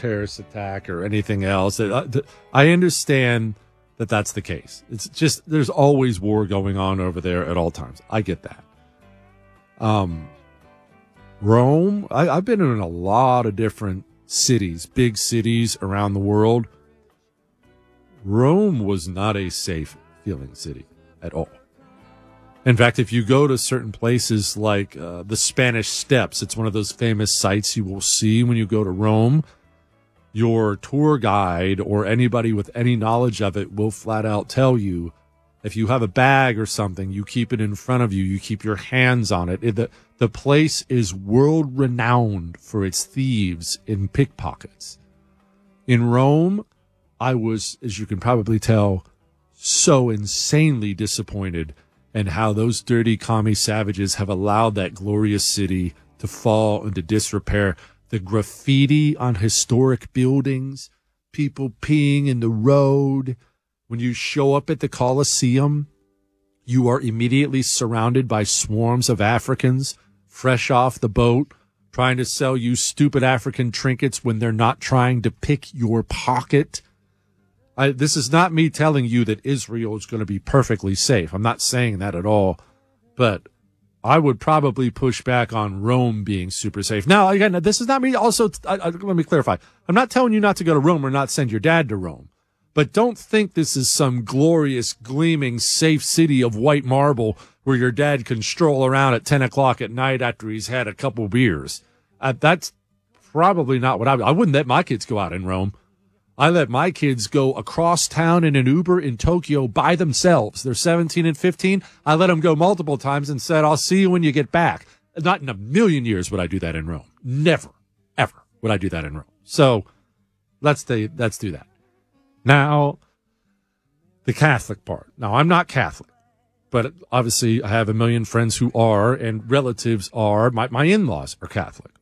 terrorist attack or anything else. I understand that that's the case. It's just there's always war going on over there at all times. I get that. Rome, I've been in a lot of different cities, big cities around the world. Rome was not a safe feeling city at all. In fact, if you go to certain places like the Spanish Steps, it's one of those famous sites you will see when you go to Rome. Your tour guide or anybody with any knowledge of it will flat out tell you, if you have a bag or something, you keep it in front of you. You keep your hands on it. The place is world renowned for its thieves and pickpockets. In Rome, I was, as you can probably tell, so insanely disappointed in how those dirty commie savages have allowed that glorious city to fall into disrepair. The graffiti on historic buildings, people peeing in the road. When you show up at the Colosseum, you are immediately surrounded by swarms of Africans fresh off the boat, trying to sell you stupid African trinkets when they're not trying to pick your pocket. This is not me telling you that Israel is going to be perfectly safe. I'm not saying that at all. But I would probably push back on Rome being super safe. Now, again, this is not me. Also, let me clarify. I'm not telling you not to go to Rome or not send your dad to Rome. But don't think this is some glorious, gleaming, safe city of white marble where your dad can stroll around at 10 o'clock at night after he's had a couple beers. That's probably not what I wouldn't let my kids go out in Rome. I let my kids go across town in an Uber in Tokyo by themselves. They're 17 and 15. I let them go multiple times and said, I'll see you when you get back. Not in a million years would I do that in Rome. Never, ever would I do that in Rome. So let's do that. Now, the Catholic part. Now, I'm not Catholic, but obviously I have a million friends who are, and relatives are. My in-laws are Catholic.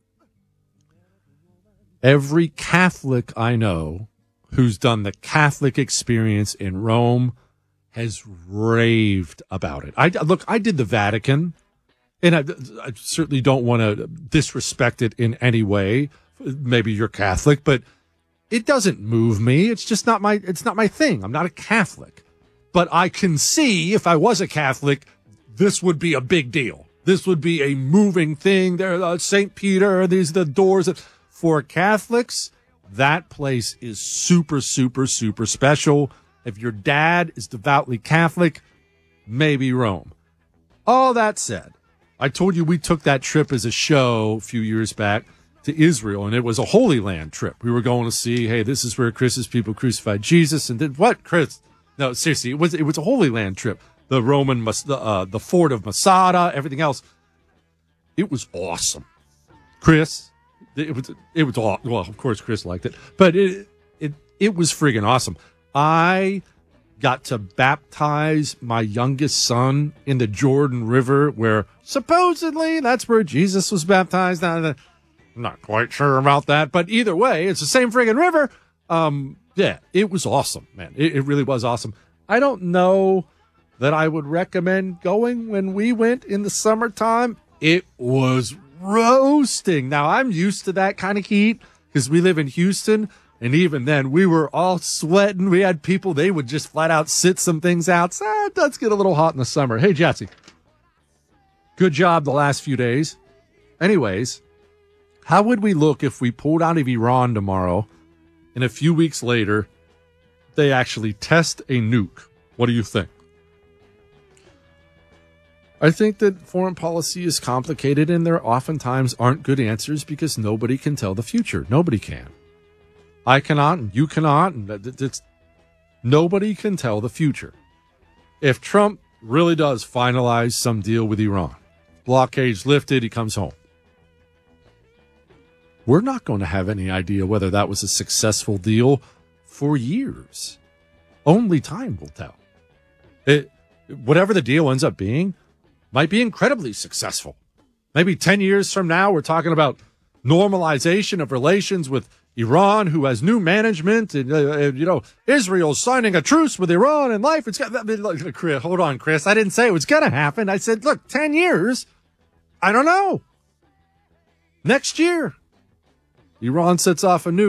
Every Catholic I know who's done the Catholic experience in Rome has raved about it. I did the Vatican, and I certainly don't want to disrespect it in any way. Maybe you're Catholic, but it doesn't move me. It's just not my thing. I'm not a Catholic. But I can see if I was a Catholic, this would be a big deal. This would be a moving thing. There, St. Peter, these are the doors. For Catholics, that place is super, super, super special. If your dad is devoutly Catholic, maybe Rome. All that said, I told you we took that trip as a show a few years back to Israel, and it was a Holy Land trip. We were going to see, hey, this is where Chris's people crucified Jesus, and did what, Chris? No, seriously, it was a Holy Land trip. The Roman, the fort of Masada, everything else. It was awesome. Chris, it was awesome. Well, of course, Chris liked it, but it was friggin' awesome. I got to baptize my youngest son in the Jordan River, where supposedly that's where Jesus was baptized. I'm not quite sure about that, but either way, it's the same friggin' river. Yeah, it was awesome, man. It really was awesome. I don't know that I would recommend going when we went in the summertime. It was roasting. Now, I'm used to that kind of heat because we live in Houston, and even then, we were all sweating. We had people, they would just flat out sit some things out. So, it does get a little hot in the summer. Hey, Jesse, good job the last few days. Anyways, how would we look if we pulled out of Iran tomorrow and a few weeks later, they actually test a nuke? What do you think? I think that foreign policy is complicated, and there oftentimes aren't good answers because nobody can tell the future. Nobody can. I cannot, and you cannot, and nobody can tell the future. If Trump really does finalize some deal with Iran, blockade's lifted, he comes home, we're not going to have any idea whether that was a successful deal for years. Only time will tell. Whatever the deal ends up being, might be incredibly successful. Maybe 10 years from now, we're talking about normalization of relations with Iran, who has new management, and Israel's signing a truce with Iran, and life. Chris, hold on, Chris. I didn't say it was going to happen. I said, look, 10 years. I don't know. Next year, Iran sets off a nuke.